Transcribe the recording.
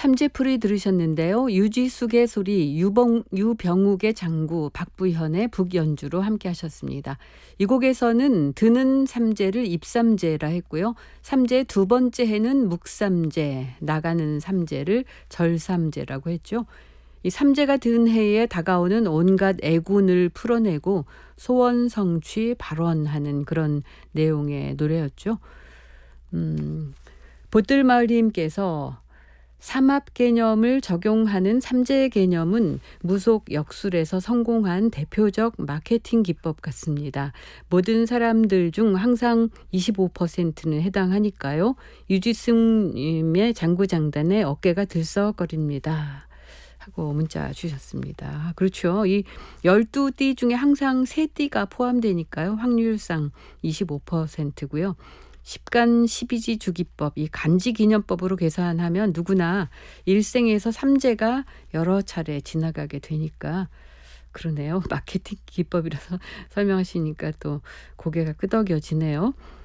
삼재풀이 들으셨는데요. 유지숙의 소리, 유병욱의 장구, 박부현의 북연주로 함께 하셨습니다. 이 곡에서는 드는 삼재를 입삼재라 했고요. 삼재 두 번째 해는 묵삼재, 나가는 삼재를 절삼재라고 했죠. 이 삼재가 든 해에 다가오는 온갖 애군을 풀어내고 소원 성취 발원하는 그런 내용의 노래였죠. 보뜰마을님께서 삼합 개념을 적용하는 삼재 개념은 무속 역술에서 성공한 대표적 마케팅 기법 같습니다. 모든 사람들 중 항상 25%는 해당하니까요. 유지승님의 장구장단에 어깨가 들썩거립니다. 하고 문자 주셨습니다. 그렇죠. 이 12띠 중에 항상 3띠가 포함되니까요. 확률상 25%고요. 십간 12지 주기법, 이 간지기념법으로 계산하면 누구나 일생에서 삼재가 여러 차례 지나가게 되니까 그러네요. 마케팅 기법이라서 설명하시니까 또 고개가 끄덕여지네요.